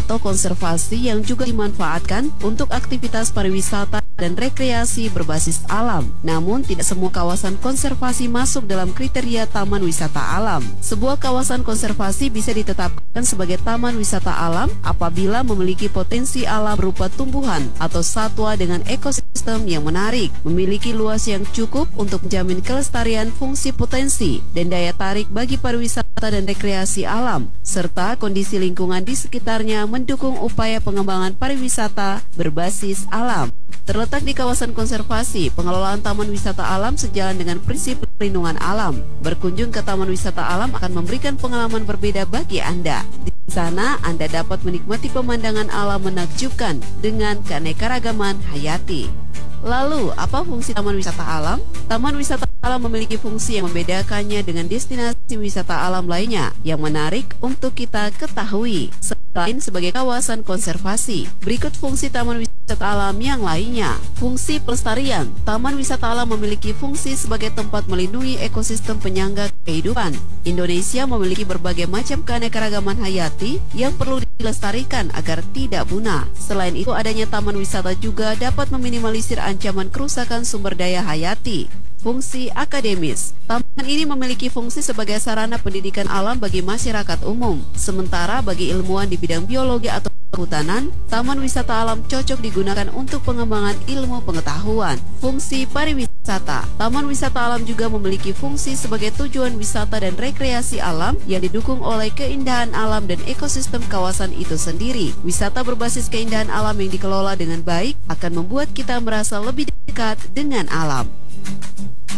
atau konservasi yang juga dimanfaatkan untuk aktivitas pariwisata dan rekreasi berbasis alam. Namun, tidak semua kawasan konservasi masuk dalam kriteria taman wisata alam. Sebuah kawasan konservasi bisa ditetapkan sebagai taman wisata alam apabila memiliki potensi alam berupa tumbuhan atau satwa dengan ekosistem yang menarik, memiliki luas yang cukup untuk menjamin kelestarian fungsi potensi dan daya tarik bagi pariwisata dan rekreasi alam, serta kondisi lingkungan di sekitarnya mendukung upaya pengembangan pariwisata berbasis alam. Terletak di kawasan konservasi, pengelolaan taman wisata alam sejalan dengan prinsip perlindungan alam. Berkunjung ke taman wisata alam akan memberikan pengalaman berbeda bagi Anda. Di sana, Anda dapat menikmati pemandangan alam menakjubkan dengan keanekaragaman hayati. Lalu, apa fungsi taman wisata alam? Taman wisata alam memiliki fungsi yang membedakannya dengan destinasi wisata alam lainnya yang menarik untuk kita ketahui. Selain sebagai kawasan konservasi, berikut fungsi taman wisata alam yang lainnya. Fungsi pelestarian. Taman wisata alam memiliki fungsi sebagai tempat melindungi ekosistem penyangga kehidupan. Indonesia memiliki berbagai macam keanekaragaman hayati yang perlu dilestarikan agar tidak punah. Selain itu, adanya taman wisata juga dapat meminimalisir ancaman kerusakan sumber daya hayati. Fungsi akademis. Taman ini memiliki fungsi sebagai sarana pendidikan alam bagi masyarakat umum. Sementara bagi ilmuwan di bidang biologi atau kehutanan, taman wisata alam cocok digunakan untuk pengembangan ilmu pengetahuan. Fungsi pariwisata. Taman wisata alam juga memiliki fungsi sebagai tujuan wisata dan rekreasi alam yang didukung oleh keindahan alam dan ekosistem kawasan itu sendiri. Wisata berbasis keindahan alam yang dikelola dengan baik akan membuat kita merasa lebih dekat dengan alam.